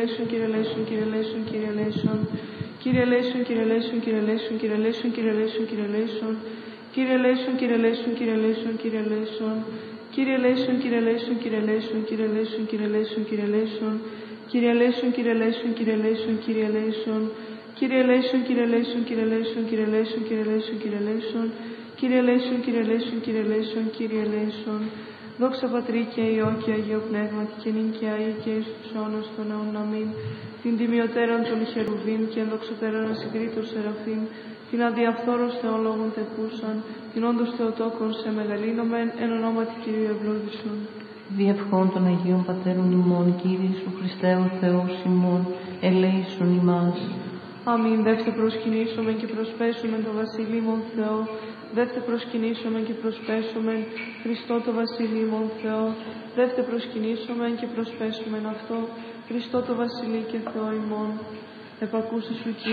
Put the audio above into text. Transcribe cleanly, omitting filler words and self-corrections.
eleison, Kyrie eleison, Kyrie eleison, Kyrie eleison. Kyrie eleison, Kyrie eleison, Kyrie eleison, Kyrie eleison, Kyrie eleison, Kyrie eleison. Kyrie eleison, Kyrie eleison, Kyrie eleison, Kyrie eleison. Kyrie eleison, Kyrie eleison, Kyrie eleison, Kyrie eleison, Kyrie eleison, Kyrie eleison. Kyrie eleison, Kyrie eleison, Kyrie eleison, Kyrie eleison. Kyrie eleison, Kyrie eleison, Kyrie eleison, Kyrie eleison, Kyrie eleison, Kyrie eleison. Kyrie eleison, Kyrie eleison, Kyrie eleison, Kyrie eleison. Δόξα Πατρί και Υιό και Αγίο Πνεύματι και νυν και αεί και εις τους αιώνας των αιώνων. Αμήν. Την τιμιωτέραν των Χερουβίμ και ενδοξωτέραν ασυγκρίτων Σεραφείμ, την αδιαφθόρος θεολόγων τεπούσαν, την όντως Θεοτόκον σε μεγαλύνομεν, εν ονόματι Κυρίου ευλόγησον. Διευχών των Αγίων Πατέρων ημών, Κύριε Ιησού Χριστέ ο Θεός ημών, ελέησον ημάς. Αμήν. Δεύτε προσκυνήσομεν και προσπέσομεν το Βασιλείμον Θεό. Δεύτε προσκυνήσομεν και προσπέσομεν Χριστό το Βασιλείμον Θεό. Δεύτε προσκυνήσομεν και προσπέσομεν αυτό Χριστό το Βασιλεί και Θεό ημών. Επακούσε σου, Κύριε.